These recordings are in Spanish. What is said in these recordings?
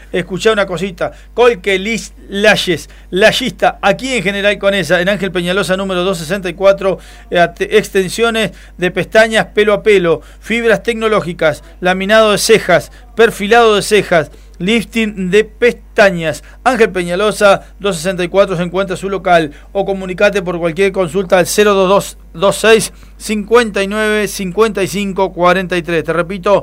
Escuchá una cosita. Colque Lis Layes, Layista, aquí en General Conesa, en Ángel Peñalosa número 264, extensiones de pestañas pelo a pelo, fibras tecnológicas, laminado de cejas, perfilado de cejas, lifting de pestañas. Ángel Peñalosa 264 se encuentra su local, o comunicate por cualquier consulta al 02226 59 55 43. Te repito,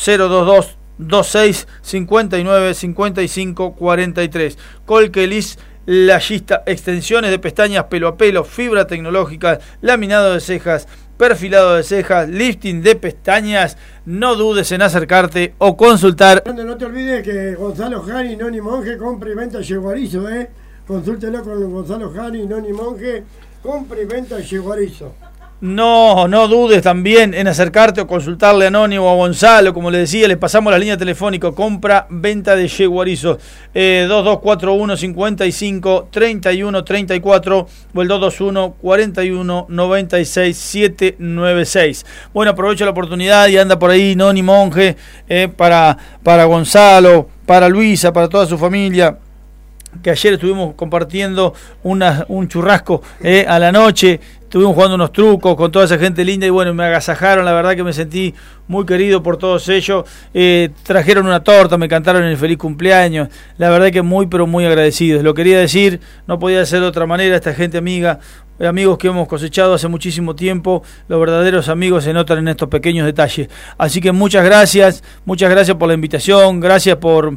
02226 59 55 43. Colquelis Layista, extensiones de pestañas pelo a pelo, fibra tecnológica, laminado de cejas, perfilado de cejas, lifting de pestañas. No dudes en acercarte o consultar. No te olvides que Gonzalo Jani, Noni Monje, compra y venta yeguarizo, Consúltelo con Gonzalo Jani, Noni Monje, compra y venta yeguarizo. No dudes también en acercarte o consultarle a Noni o a Gonzalo, como le decía, les pasamos la línea telefónica, compra, venta de yeguarizo, 2241 55 31 34 o el 221 41 96 796. Bueno, aprovecho la oportunidad y anda por ahí Noni Monje, para Gonzalo, para Luisa, para toda su familia, que ayer estuvimos compartiendo un churrasco a la noche. Estuvimos jugando unos trucos con toda esa gente linda y bueno, me agasajaron, la verdad que me sentí muy querido por todos ellos. Trajeron una torta, me cantaron el feliz cumpleaños, la verdad que muy pero muy agradecidos. Lo quería decir, no podía ser de otra manera. Esta gente amiga, amigos que hemos cosechado hace muchísimo tiempo, los verdaderos amigos se notan en estos pequeños detalles. Así que muchas gracias por la invitación, gracias por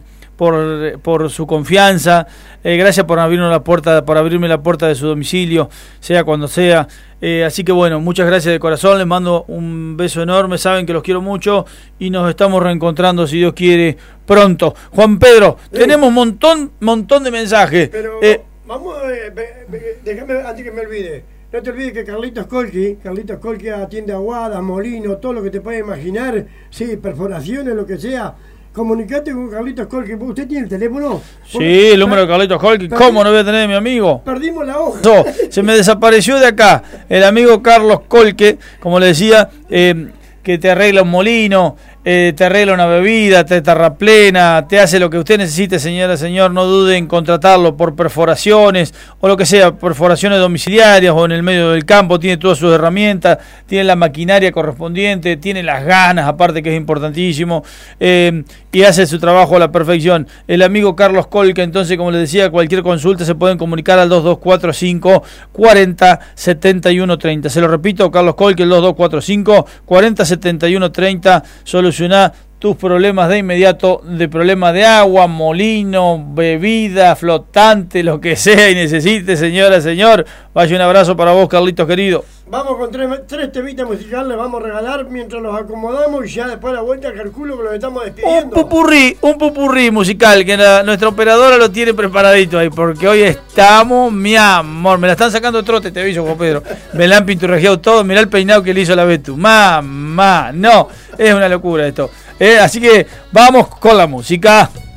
su confianza, gracias por abrirme la puerta de su domicilio, sea cuando sea. Así que bueno, muchas gracias de corazón, les mando un beso enorme, saben que los quiero mucho y nos estamos reencontrando, si Dios quiere, pronto. Juan Pedro, tenemos un montón de mensajes. Pero vamos, déjame antes que me olvide. No te olvides que Carlitos Colqui atiende aguadas, molinos, todo lo que te puedas imaginar, sí, perforaciones, lo que sea. Comunicate con Carlitos Colqui. ¿Usted tiene el teléfono? Sí, el número de Carlitos Colqui. ¿Cómo no voy a tener a mi amigo? Perdimos la hoja. No, se me desapareció de acá el amigo Carlos Colqui, como le decía, que te arregla un molino, te arregla una bebida, te terraplena, te hace lo que usted necesite, señora, señor. No dude en contratarlo por perforaciones o lo que sea, perforaciones domiciliarias o en el medio del campo. Tiene todas sus herramientas, tiene la maquinaria correspondiente, tiene las ganas, aparte que es importantísimo, y hace su trabajo a la perfección. El amigo Carlos Colqui, entonces, como les decía, cualquier consulta se pueden comunicar al 2245 40 71 30. Se lo repito, Carlos Colqui, el 2245 40 71 30. Solucioná tus problemas de inmediato, de problemas de agua, molino, bebida, flotante, lo que sea y necesite, señora, señor. Vaya, un abrazo para vos, Carlitos querido. Vamos con tres temitas musicales, les vamos a regalar mientras los acomodamos y ya después de la vuelta calculo que los estamos despidiendo. Un pupurrí musical que nuestra operadora lo tiene preparadito ahí, porque hoy estamos, mi amor, me la están sacando de trote, te aviso, Juan Pedro. Me la han pinturrejeado todo, mirá el peinado que le hizo la Betu. Mamá, no, es una locura esto. Así que vamos con la música.